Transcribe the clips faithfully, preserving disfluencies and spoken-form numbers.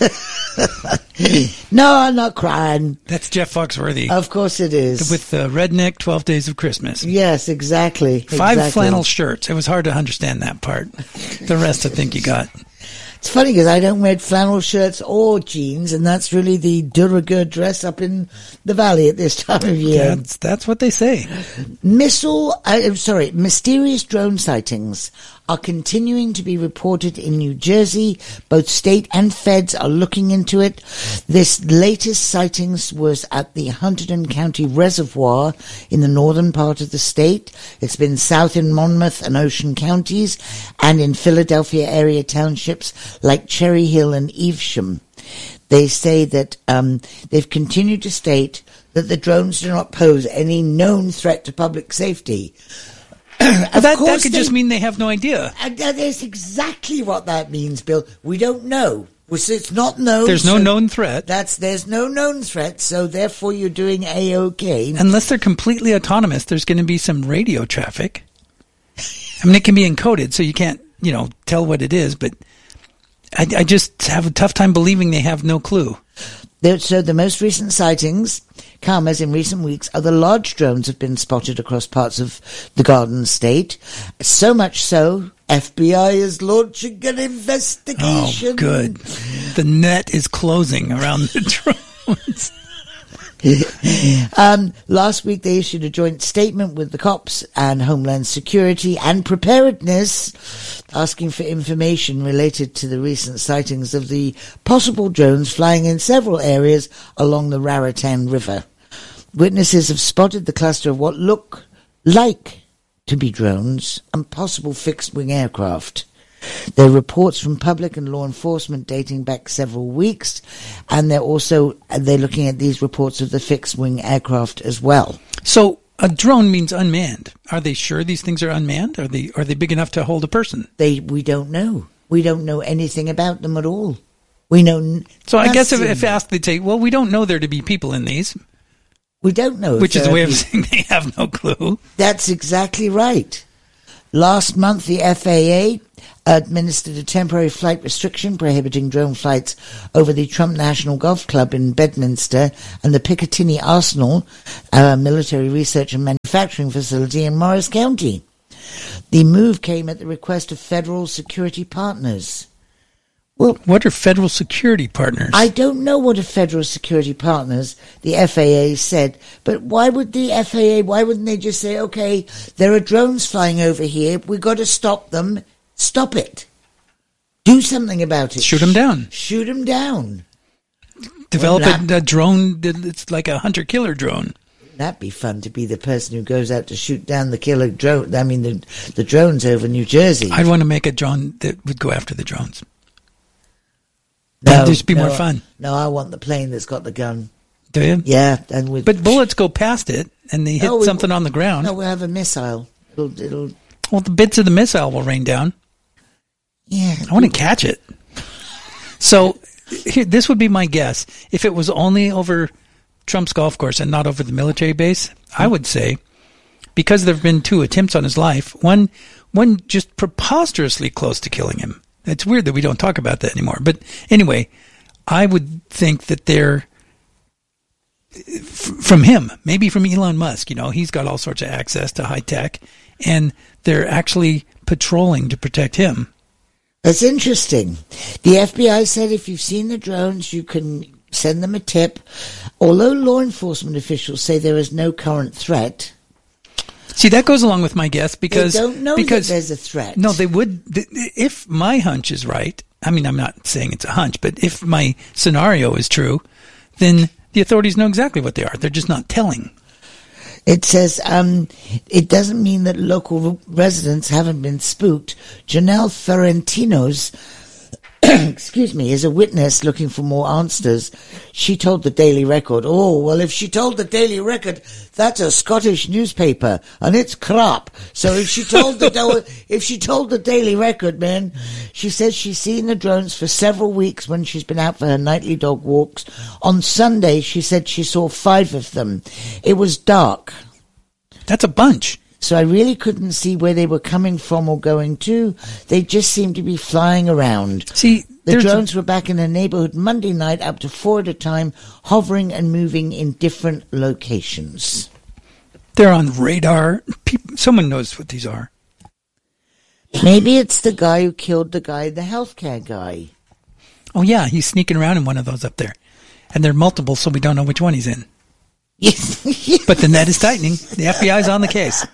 No, I'm not crying. That's Jeff Foxworthy. Of course it is. With the redneck twelve Days of Christmas. Yes, exactly. Five exactly. flannel shirts. It was hard to understand that part. The rest I think you got. It's funny because I don't wear flannel shirts or jeans, and that's really the de rigueur dress up in the valley at this time of year. That's, that's what they say. Missile, uh, sorry, mysterious drone sightings are continuing to be reported in New Jersey. Both state and feds are looking into it. This latest sightings was at the Hunterdon County Reservoir in the northern part of the state. It's been south in Monmouth and Ocean counties and in Philadelphia area townships like Cherry Hill and Evesham. They say that um, they've continued to state that the drones do not pose any known threat to public safety. that, that could they, just mean they have no idea. And that is exactly what that means, Bill. We don't know. It's not known. There's no so known threat. That's There's no known threat, so therefore you're doing A-OK. Unless they're completely autonomous, there's going to be some radio traffic. I mean, it can be encoded, so you can't, you know, tell what it is, but I, I just have a tough time believing they have no clue. So the most recent sightings come as in recent weeks other large drones have been spotted across parts of the Garden State. So much so, F B I is launching an investigation. Oh, good. The net is closing around the drones. um, last week they issued a joint statement with the cops and Homeland Security and Preparedness asking for information related to the recent sightings of the possible drones flying in several areas along the Raritan River. Witnesses have spotted the cluster of what look like to be drones and possible fixed-wing aircraft. There are reports from public and law enforcement dating back several weeks, and they're also they're looking at these reports of the fixed-wing aircraft as well. So a drone means unmanned. Are they sure these things are unmanned? Are they are they big enough to hold a person? They we don't know. We don't know anything about them at all. We know. N- so I nothing. guess if, if asked, they'd say, "Well, we don't know there to be people in these." We don't know, which is a way of be- saying they have no clue. That's exactly right. Last month, the F A A administered a temporary flight restriction prohibiting drone flights over the Trump National Golf Club in Bedminster and the Picatinny Arsenal, a military research and manufacturing facility in Morris County. The move came at the request of federal security partners. Well, what are federal security partners? I don't know what are federal security partners, the F A A said. But why would the F A A, why wouldn't they just say, okay, there are drones flying over here, we've got to stop them, stop it. Do something about it. Shoot them down. Shoot them down. Develop a, a drone that's like a hunter-killer drone. That'd be fun to be the person who goes out to shoot down the killer drone, I mean the, the drones over New Jersey. I'd want to make a drone that would go after the drones. No, That'd just be no, more fun. No, I want the plane that's got the gun. Do you? Yeah, and with but bullets go past it and they hit no, we, something on the ground. No, we'll have a missile. It'll, it'll. Well, the bits of the missile will rain down. Yeah, I want to catch it. So here, this would be my guess. If it was only over Trump's golf course and not over the military base, mm-hmm. I would say, because there have been two attempts on his life, one one just preposterously close to killing him. It's weird that we don't talk about that anymore. But anyway, I would think that they're f- from him, maybe from Elon Musk. You know, he's got all sorts of access to high tech, and they're actually patrolling to protect him. That's interesting. The F B I said if you've seen the drones, you can send them a tip. Although law enforcement officials say there is no current threat. See, that goes along with my guess because they don't know because, that there's a threat. No, they would. If my hunch is right, I mean, I'm not saying it's a hunch, but if my scenario is true, then the authorities know exactly what they are. They're just not telling. It says um, it doesn't mean that local residents haven't been spooked. Janelle Ferrentinos, excuse me, is a witness looking for more answers. She told the Daily Record, oh, well, if she told the Daily Record, that's a Scottish newspaper, and it's crap. So if she told the if she told the Daily Record, man, she says she's seen the drones for several weeks when she's been out for her nightly dog walks. On Sunday, she said she saw five of them. It was dark. That's a bunch. So I really couldn't see where they were coming from or going to. They just seemed to be flying around. See, The There's drones were back in the neighborhood Monday night, up to four at a time, hovering and moving in different locations. They're on radar. People, someone knows what these are. Maybe it's the guy who killed the guy, the healthcare guy. Oh, yeah, he's sneaking around in one of those up there. And they're multiple, so we don't know which one he's in. But the net is tightening. The F B I's on the case.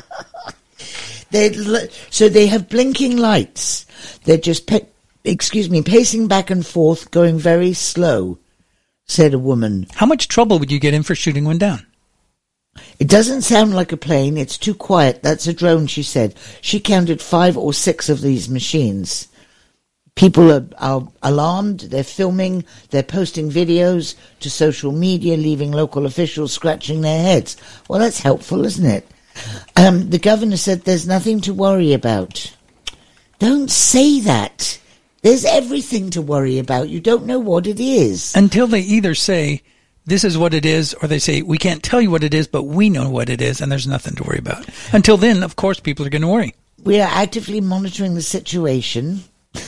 They so they have blinking lights. They're just, pe- excuse me, pacing back and forth, going very slow, said a woman. How much trouble would you get in for shooting one down? It doesn't sound like a plane. It's too quiet. That's a drone, she said. She counted five or six of these machines. People are, are alarmed. They're filming. They're posting videos to social media, leaving local officials scratching their heads. Well, that's helpful, isn't it? Um, the governor said there's nothing to worry about. Don't say that. There's everything to worry about. You don't know what it is. Until they either say, this is what it is, or they say, we can't tell you what it is, but we know what it is, and there's nothing to worry about. Until then, of course, people are going to worry. We are actively monitoring the situation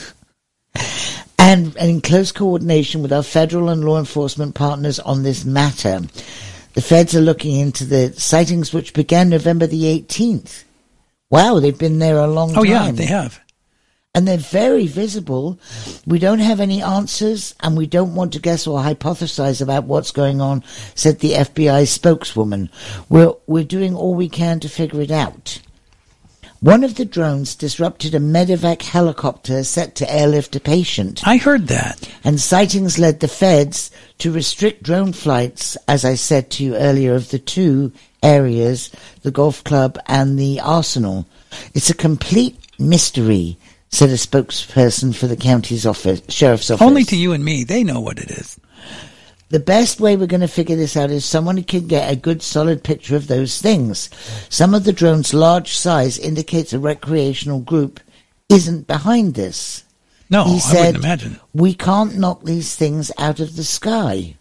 and, and in close coordination with our federal and law enforcement partners on this matter. The feds are looking into the sightings which began November the eighteenth. Wow, they've been there a long oh, time. Oh, yeah, they have. And they're very visible. We don't have any answers, and we don't want to guess or hypothesize about what's going on, said the F B I spokeswoman. We're, we're doing all we can to figure it out. One of the drones disrupted a medevac helicopter set to airlift a patient. I heard that. And sightings led the feds to restrict drone flights, as I said to you earlier, of the two areas, the golf club and the arsenal. It's a complete mystery, said a spokesperson for the county's office, sheriff's office. Only to you and me. They know what it is. The best way we're going to figure this out is someone who can get a good solid picture of those things. Some of the drone's large size indicates a recreational group isn't behind this. No, he I said, wouldn't imagine. We can't knock these things out of the sky.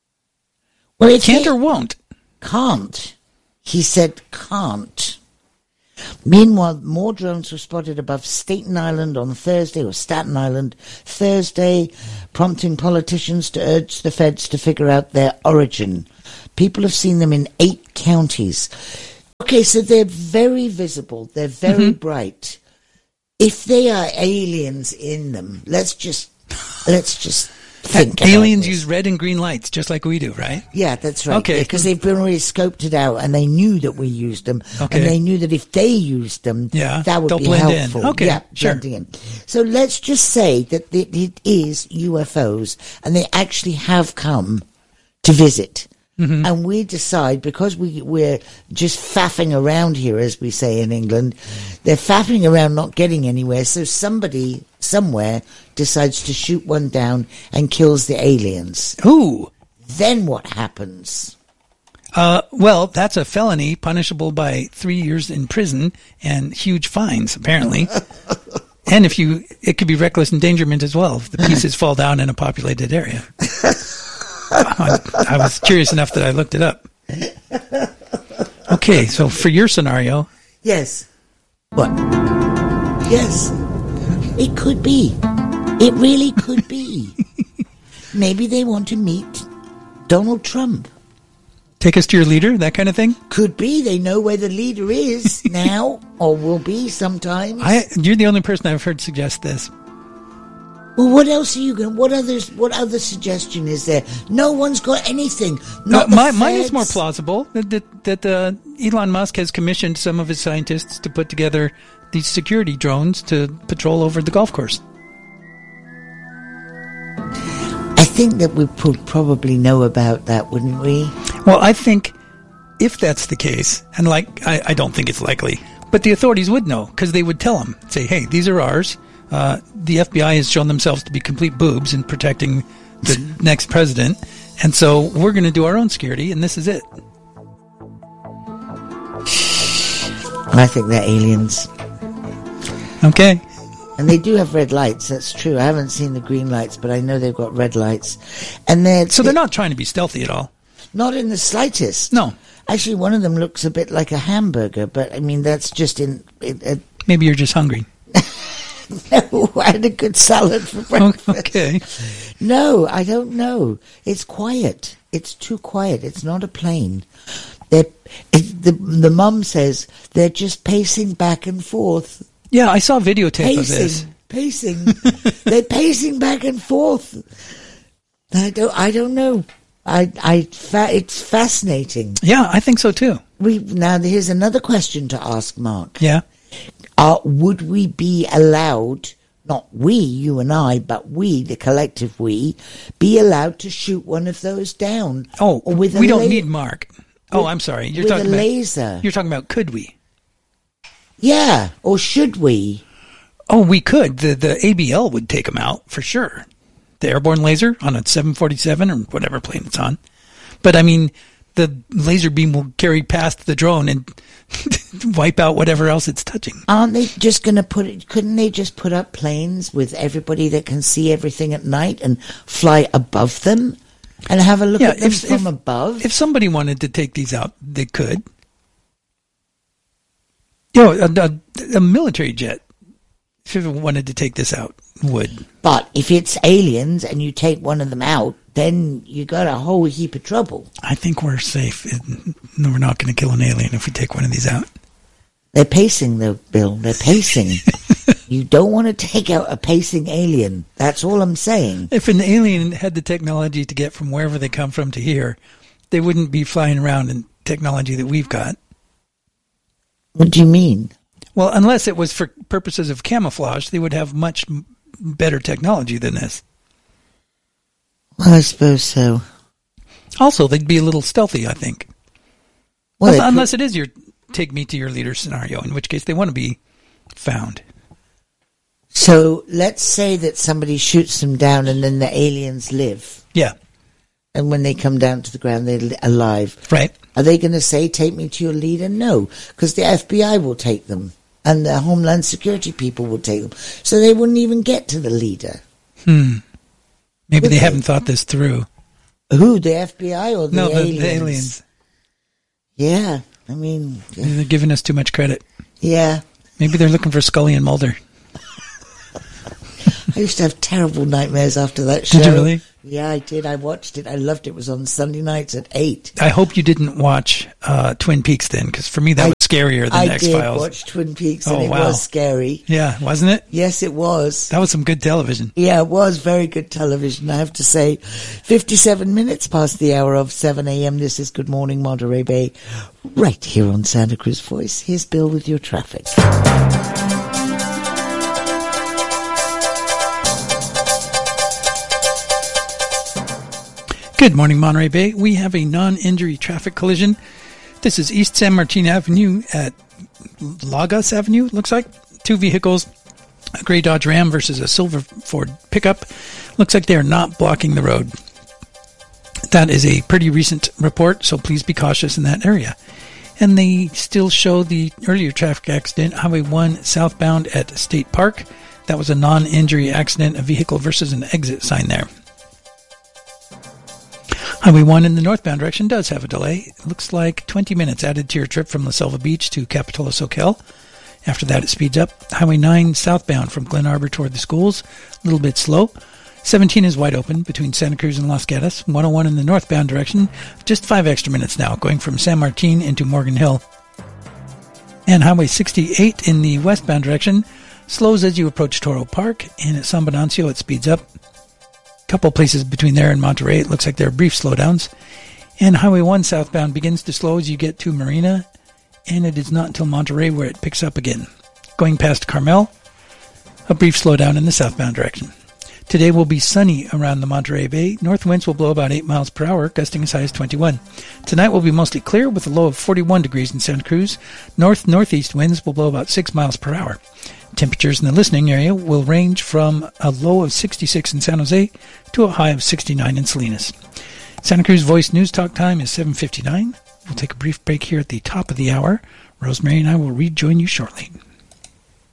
Well, it can't or won't? Can't. He said can't. Meanwhile, more drones were spotted above Staten Island on Thursday, or Staten Island Thursday, prompting politicians to urge the feds to figure out their origin. People have seen them in eight counties. Okay, so they're very visible. They're very mm-hmm. bright. If they are aliens in them, let's just let's just think. Aliens use red and green lights, just like we do, right? Yeah, that's right. Okay, because they've been already scoped it out, and they knew that we used them, okay. and they knew that if they used them, yeah, that would they'll be blend helpful. In. Okay, yeah, sure. blending in. So let's just say that it, it is U F Os, and they actually have come to visit. Mm-hmm. And we decide, because we, we're just faffing around here, as we say in England, they're faffing around not getting anywhere, so somebody somewhere decides to shoot one down and kills the aliens. Who? Then what happens? Uh, well, that's a felony punishable by three years in prison and huge fines, apparently. And if you, it could be reckless endangerment as well if the pieces fall down in a populated area. I, I was curious enough that I looked it up. Okay, so for your scenario. Yes. What? Yes. It could be. It really could be. Maybe they want to meet Donald Trump. Take us to your leader, that kind of thing? Could be. They know where the leader is now, or will be sometimes. I, you're the only person I've heard suggest this. Well, what else are you going? What others? What other suggestion is there? No one's got anything. Not uh, my, mine is more plausible. That that, that uh, Elon Musk has commissioned some of his scientists to put together these security drones to patrol over the golf course. I think that we would probably know about that, wouldn't we? Well, I think if that's the case, and like I, I don't think it's likely, but the authorities would know because they would tell them, say, "Hey, these are ours." Uh, the F B I has shown themselves to be complete boobs in protecting the next president, and so we're going to do our own security, and this is it. I think they're aliens. Okay. And they do have red lights, that's true. I haven't seen the green lights, but I know they've got red lights. And they're... So they're not trying to be stealthy at all? Not in the slightest. No. Actually, one of them looks a bit like a hamburger, but I mean, that's just in... It, it, Maybe you're just hungry. No, I had a good salad for breakfast. Okay. No, I don't know. It's quiet. It's too quiet. It's not a plane. They're, it, the the mum says they're just pacing back and forth. Yeah, I saw a videotape Pacing, of this. pacing. They're pacing back and forth. I don't. I don't know. I. I. Fa- it's fascinating. Yeah, I think so too. We now. Here's another question to ask Mark. Yeah. Uh, would we be allowed? Not we, you and I, but we, the collective we, be allowed to shoot one of those down? Oh, or with we a don't la- need Mark. Oh, with- I'm sorry. You're with talking a about laser. You're talking about could we? Yeah, or should we? Oh, we could. The the A B L would take them out for sure. The airborne laser on a seven forty-seven or whatever plane it's on. But I mean, the laser beam will carry past the drone and wipe out whatever else it's touching. Aren't they just going to put it? Couldn't they just put up planes with everybody that can see everything at night and fly above them and have a look Yeah, at them if- from if- above? If somebody wanted to take these out, they could. You know, a, a, a military jet, if it wanted to take this out, would. But if it's aliens and you take one of them out, then you got a whole heap of trouble. I think we're safe. We're not going to kill an alien if we take one of these out. They're pacing, though, Bill. They're pacing. You don't want to take out a pacing alien. That's all I'm saying. If an alien had the technology to get from wherever they come from to here, they wouldn't be flying around in technology that we've got. What do you mean? Well, unless it was for purposes of camouflage, they would have much m- better technology than this. Well, I suppose so. Also, they'd be a little stealthy, I think. Well, unless, they unless it is your take me to your leader scenario, in which case they want to be found. So let's say that somebody shoots them down and then the aliens live. Yeah. And when they come down to the ground, they're li- alive. Right. Are they going to say, take me to your leader? No, because the F B I will take them and the Homeland Security people will take them. So they wouldn't even get to the leader. Hmm. Maybe Would they they? haven't thought this through. Who, the F B I or the no, the aliens? the aliens. Yeah, I mean, yeah. They're giving us too much credit. yeah. Maybe they're looking for Scully and Mulder. I used to have terrible nightmares after that show. Did you really? Yeah, I did. I watched it. I loved it. It was on Sunday nights at eight. I hope you didn't watch uh, Twin Peaks then, because for me that I- was scarier than I X did Files. watch Twin Peaks, and Oh, it wow. was scary. Yeah, wasn't it? Yes, it was. That was some good television. Yeah, it was very good television, I have to say. fifty-seven minutes past the hour of seven a.m. This is Good Morning Monterey Bay, right here on Santa Cruz Voice. Here's Bill with your traffic. Good morning, Monterey Bay. We have a non-injury traffic collision. This is East San Martin Avenue at Lagos Avenue, it looks like. Two vehicles, a gray Dodge Ram versus a silver Ford pickup. Looks like they are not blocking the road. That is a pretty recent report, so please be cautious in that area. And they still show the earlier traffic accident, Highway one southbound at State Park. That was a non-injury accident, a vehicle versus an exit sign there. Highway one in the northbound direction does have a delay. It looks like twenty minutes added to your trip from La Selva Beach to Capitola Soquel. After that, it speeds up. Highway nine southbound from Glen Arbor toward the schools, a little bit slow. seventeen is wide open between Santa Cruz and Los Gatos. one oh one in the northbound direction, just five extra minutes now, going from San Martin into Morgan Hill. And Highway sixty-eight in the westbound direction slows as you approach Toro Park, and at San Venancio it speeds up. Couple places between there and Monterey, it looks like there are brief slowdowns. And Highway one southbound begins to slow as you get to Marina, and it is not until Monterey where it picks up again. Going past Carmel, a brief slowdown in the southbound direction. Today will be sunny around the Monterey Bay. North winds will blow about eight miles per hour, gusting as high as twenty-one. Tonight will be mostly clear with a low of forty-one degrees in Santa Cruz. North-northeast winds will blow about six miles per hour. Temperatures in the listening area will range from a low of sixty-six in San Jose to a high of sixty-nine in Salinas. Santa Cruz Voice News Talk time is seven fifty-nine. We'll take a brief break here at the top of the hour. Rosemary and I will rejoin you shortly.